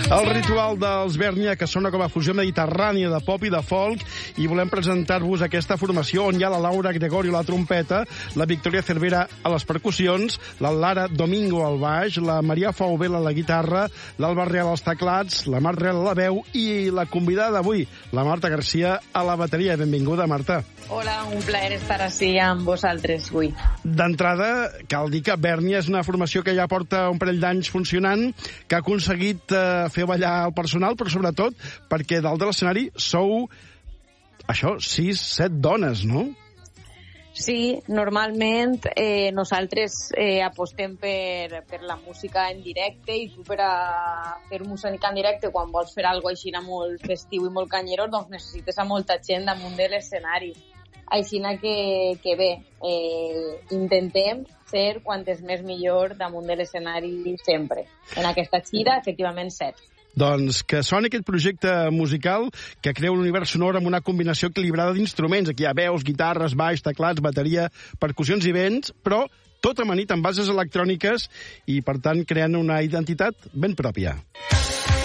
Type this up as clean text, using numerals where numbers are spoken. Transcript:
El ritual dels Bèrnia, que sona com a fusió mediterrània de pop i de folk, i volem presentar-vos aquesta formació on hi ha la Laura Gregorio a la trompeta, la Victoria Cervera a les percussions, la Lara Domingo al baix, la Maria Faubel a la guitarra, l'Alba Real als teclats, la Mar Real a la veu i la convidada d'avui, la Marta Garcia, a la bateria. Benvinguda, Marta. Hola, un plaer estar així amb vosaltres avui. D'entrada, cal dir que Bèrnia és una formació que ja porta un parell d'anys funcionant, que ha aconseguit fer ballar el personal, però sobretot perquè dalt de l'escenari sou, 6-7 dones, no? Sí, normalment nosaltres apostem per la música en directe, i tu per a fer música en directe, quan vols fer alguna cosa així molt festiu i molt canyero, doncs necessites a molta gent damunt de l'escenari. Així que bé, intentem ser quantes més millor damunt de l'escenari sempre. En aquesta gira, efectivament, 7. Doncs que soni aquest projecte musical que crea un univers sonor amb una combinació equilibrada d'instruments. Aquí hi ha veus, guitarres, baix, teclats, bateria, percussions i vents, però tot amanit amb bases electròniques i, per tant, creant una identitat ben pròpia.